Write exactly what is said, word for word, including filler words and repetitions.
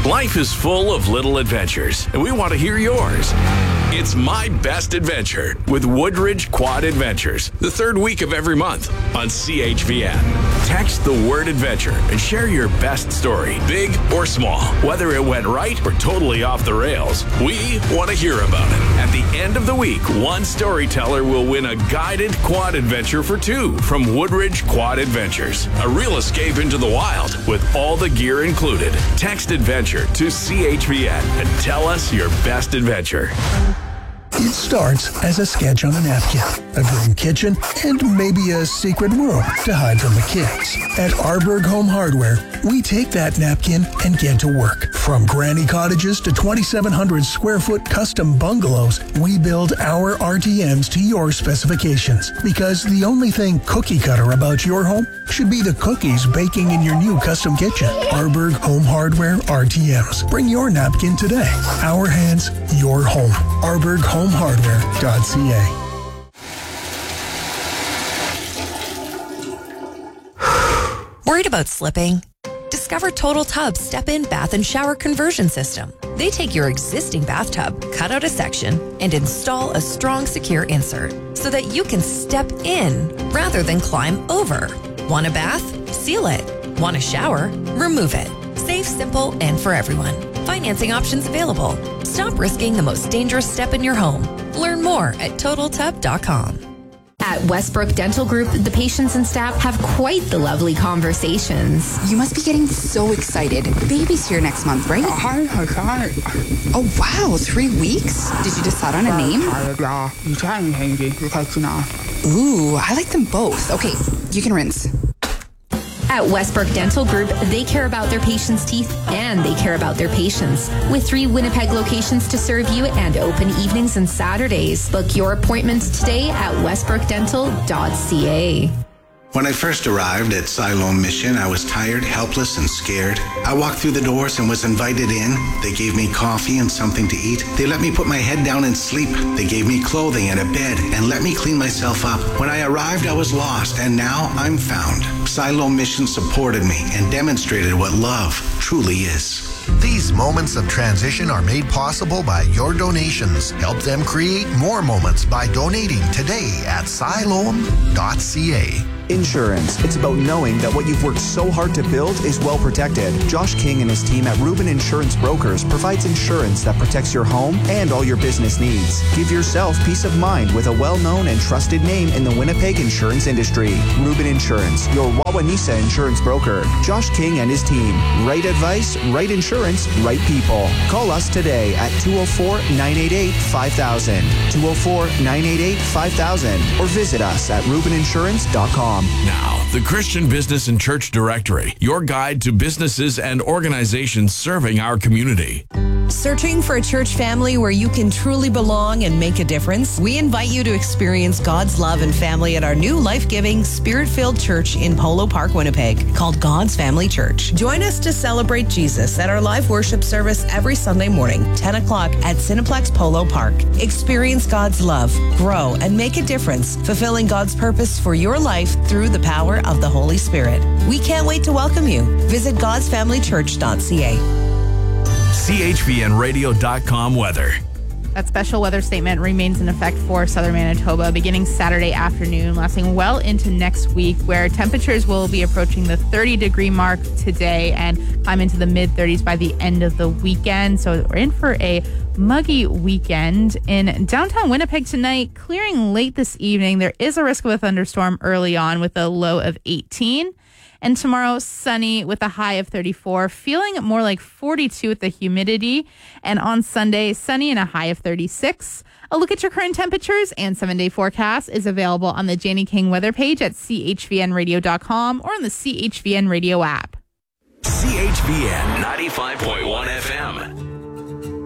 Life is full of little adventures, and we want to hear yours. It's My Best Adventure with Woodridge Quad Adventures, the third week of every month on C H V N. Text the word adventure and share your best story, big or small. Whether it went right or totally off the rails, we want to hear about it. At the end of the week, one storyteller will win a guided quad adventure for two from Woodridge Quad Adventures. A real escape into the wild with all the gear included. Text adventure to C H V N and tell us your best adventure. It starts as a sketch on a napkin, a dream kitchen, and maybe a secret room to hide from the kids. At Arberg Home Hardware, we take that napkin and get to work. From granny cottages to twenty-seven hundred square foot custom bungalows, we build our R T Ms to your specifications. Because the only thing cookie cutter about your home should be the cookies baking in your new custom kitchen. Arberg Home Hardware R T Ms. Bring your napkin today. Our hands, your home. Arberg Home Hardware dot C A. Worried about slipping? Discover Total Tub's Step-In Bath and Shower Conversion System. They take your existing bathtub, cut out a section, and install a strong, secure insert so that you can step in rather than climb over. Want a bath? Seal it. Want a shower? Remove it. Safe, simple, and for everyone. Financing options available. Stop risking the most dangerous step in your home. Learn more at total tub dot com. At Westbrook Dental Group, the patients and staff have quite the lovely conversations. You must be getting so excited. Baby's here next month, right? Hi, hi, hi. Oh, wow, three weeks? Did you decide on a name? Ooh, I like them both. Okay, you can rinse. At Westbrook Dental Group, they care about their patients' teeth and they care about their patients. With three Winnipeg locations to serve you and open evenings and Saturdays. Book your appointments today at westbrook dental dot c a. When I first arrived at Siloam Mission, I was tired, helpless, and scared. I walked through the doors and was invited in. They gave me coffee and something to eat. They let me put my head down and sleep. They gave me clothing and a bed and let me clean myself up. When I arrived, I was lost, and now I'm found. Siloam Mission supported me and demonstrated what love truly is. These moments of transition are made possible by your donations. Help them create more moments by donating today at siloam dot c a. Insurance. It's about knowing that what you've worked so hard to build is well protected. Josh King and his team at Rubin Insurance Brokers provides insurance that protects your home and all your business needs. Give yourself peace of mind with a well-known and trusted name in the Winnipeg insurance industry. Rubin Insurance, your Wawanesa insurance broker. Josh King and his team. Right advice, right insurance, right people. Call us today at two oh four, nine eight eight, five thousand, two oh four, nine eight eight, five thousand, or visit us at rubin insurance dot com. Now, the Christian Business and Church Directory, your guide to businesses and organizations serving our community. Searching for a church family where you can truly belong and make a difference? We invite you to experience God's love and family at our new life-giving, spirit-filled church in Polo Park, Winnipeg, called God's Family Church. Join us to celebrate Jesus at our live worship service every Sunday morning, ten o'clock at Cineplex Polo Park. Experience God's love, grow, and make a difference, fulfilling God's purpose for your life through the power of the Holy Spirit. We can't wait to welcome you. Visit gods family church dot c a. C H V N radio dot com weather. That special weather statement remains in effect for southern Manitoba beginning Saturday afternoon, lasting well into next week, where temperatures will be approaching the thirty degree mark today and climb into the mid thirties by the end of the weekend. So we're in for a muggy weekend. In downtown Winnipeg tonight, clearing late this evening. There is a risk of a thunderstorm early on with a low of eighteen. And tomorrow, sunny with a high of thirty-four, feeling more like forty-two with the humidity. And on Sunday, sunny and a high of thirty-six. A look at your current temperatures and seven-day forecast is available on the Janie King weather page at c h v n radio dot com or on the C H V N Radio app. C H V N ninety-five point one F M.